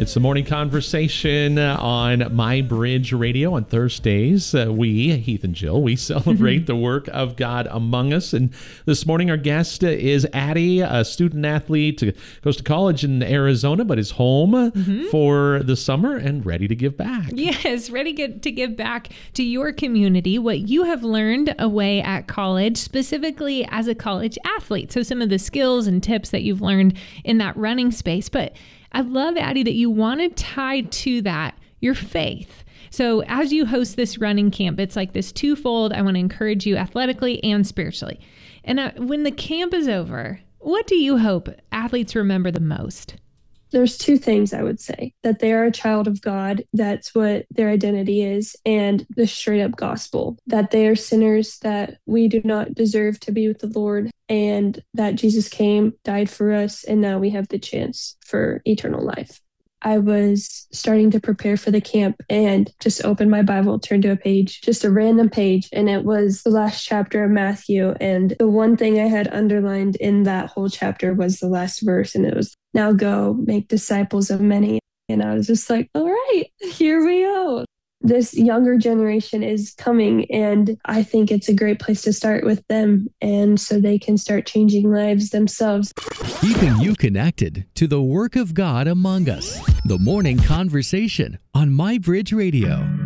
It's the morning conversation on My Bridge Radio on Thursdays. We, Heath and Jill, we celebrate the work of God among us. And this morning our guest is Addie, a student athlete, goes to college in Arizona, but is home for the summer and ready to give back. Yes, ready to give back to your community what you have learned away at college, specifically as a college athlete. So some of the skills and tips that you've learned in that running space. But I love, Addie, that you want to tie to that your faith. So as you host this running camp, it's like this twofold. I want to encourage you athletically and spiritually. And when the camp is over, what do you hope athletes remember the most? There's two things I would say: that they are a child of God, that's what their identity is, and the straight up gospel, that they are sinners, that we do not deserve to be with the Lord, and that Jesus came, died for us, and now we have the chance for eternal life. I was starting to prepare for the camp and just opened my Bible, turned to a page, just a random page, and it was the last chapter of Matthew. And the one thing I had underlined in that whole chapter was the last verse, and it was, "Now go, make disciples of many." And I was just like, all right, here we go. This younger generation is coming, and I think it's a great place to start with them, and so they can start changing lives themselves. Keeping you connected to the work of God among us. The Morning Conversation on My Bridge Radio.